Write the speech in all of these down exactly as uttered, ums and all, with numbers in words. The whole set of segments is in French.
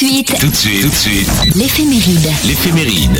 suite, Tout de suite, tout de suite, l'éphéméride. l'éphéméride.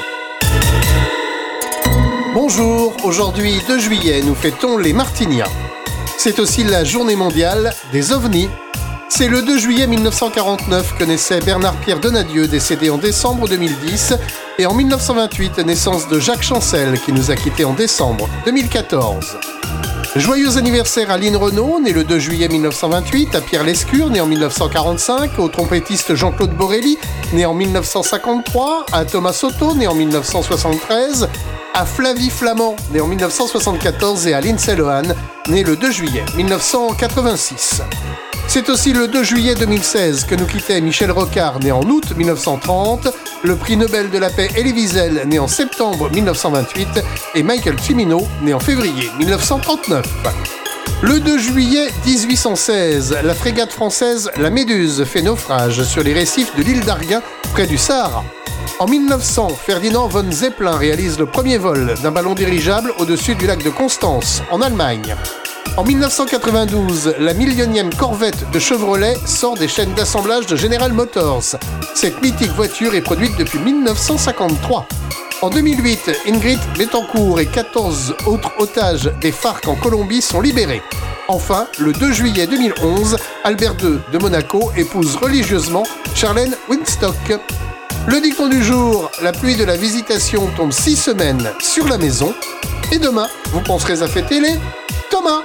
Bonjour, aujourd'hui deux juillet, nous fêtons les Martiniens. C'est aussi la journée mondiale des ovnis. C'est le deux juillet mille neuf cent quarante-neuf que naissait Bernard-Pierre Donadieu, décédé en décembre deux mille dix, et en mille neuf cent vingt-huit, naissance de Jacques Chancel, qui nous a quittés en décembre deux mille quatorze. Joyeux anniversaire à Lynn Renaud, né le deux juillet mille neuf cent vingt-huit, à Pierre Lescure, né en mille neuf cent quarante-cinq, au trompettiste Jean-Claude Borelli, né en mille neuf cent cinquante-trois, à Thomas Soto, né en mille neuf cent soixante-treize, à Flavie Flamand, né en mille neuf cent soixante-quatorze, et à Lindsay Lohan, né le deux juillet mille neuf cent quatre-vingt-six. C'est aussi le deux juillet deux mille seize que nous quittait Michel Rocard, né en août mille neuf cent trente, le prix Nobel de la paix Elie Wiesel, né en septembre mille neuf cent vingt-huit, et Michael Cimino, né en février mille neuf cent trente-neuf. Le deux juillet dix-huit cent seize, la frégate française La Méduse fait naufrage sur les récifs de l'île d'Arguin, près du Sahara. En mille neuf cents, Ferdinand von Zeppelin réalise le premier vol d'un ballon dirigeable au-dessus du lac de Constance, en Allemagne. En mille neuf cent quatre-vingt-douze, la millionième Corvette de Chevrolet sort des chaînes d'assemblage de General Motors. Cette mythique voiture est produite depuis mille neuf cent cinquante-trois. En deux mille huit, Ingrid Betancourt et quatorze autres otages des FARC en Colombie sont libérés. Enfin, le deux juillet deux mille onze, Albert deux de Monaco épouse religieusement Charlène Winstock. Le dicton du jour, la pluie de la visitation tombe six semaines sur la maison. Et demain, vous penserez à fêter les Thomas.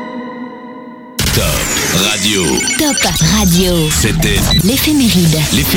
Top Radio. Top Radio. C'était L'éphéméride. l'éphéméride.